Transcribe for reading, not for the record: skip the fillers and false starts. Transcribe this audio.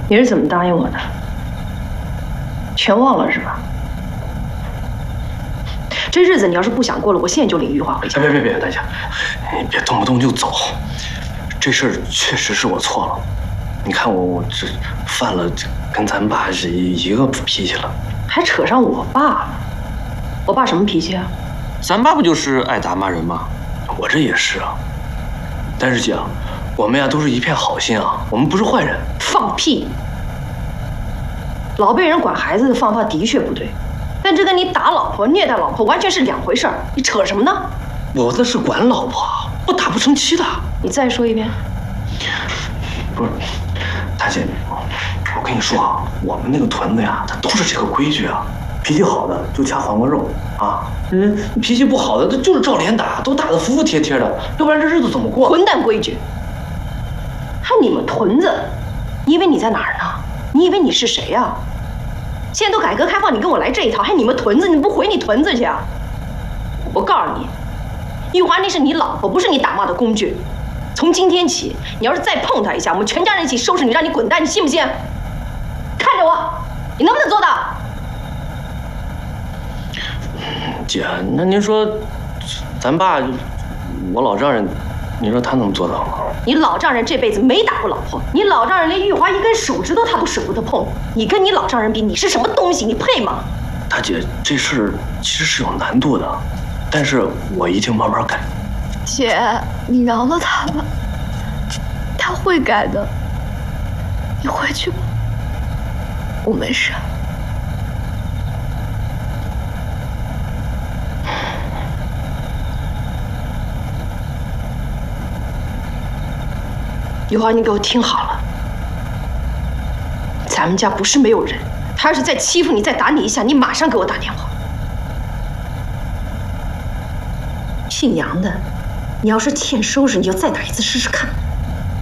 你是怎么答应我的？全忘了是吧？这日子你要是不想过了，我现在就领玉华回家。 别，大姐，你别动不动就走。这事儿确实是我错了。你看我这犯了跟咱爸是一个脾气了， 还扯上我爸了。我爸什么脾气啊？ 咱爸不就是爱打骂人吗？ 我这也是啊。但是姐，我们呀都是一片好心啊，我们不是坏人。 放屁！老辈人管孩子的方法的确不对，但这跟你打老婆、虐待老婆完全是两回事儿。你扯什么呢？ 我那是管老婆，不打不成器的。 你再说一遍。 不是，大姐，我跟你说啊，我们那个屯子呀，它都是这个规矩啊。脾气好的就掐黄瓜肉啊，脾气不好的就是照脸打，都打得服服帖帖的，要不然这日子怎么过？ 混蛋规矩！还你们屯子，你以为你在哪儿呢？你以为你是谁呀？现在都改革开放，你跟我来这一套，还你们屯子，你不回你屯子去啊？我告诉你，玉华那是你老婆，不是你打骂的工具。从今天起，你要是再碰她一下，我们全家人一起收拾你，让你滚蛋，你信不信？看着我，你能不能做到？ 姐，那您说，咱爸，我老丈人，你说他能做到吗？ 你老丈人这辈子没打过老婆，你老丈人连玉华一根手指头他都舍不得碰。你跟你老丈人比，你是什么东西？你配吗？ 大姐，这事儿其实是有难度的，但是我一定慢慢改。 姐，你饶了他吧，他会改的。你回去吧，我没事。 玉华，你给我听好了，咱们家不是没有人，他要是再欺负你、再打你一下，你马上给我打电话。姓杨的，你要是欠收拾，你就再打一次试试看。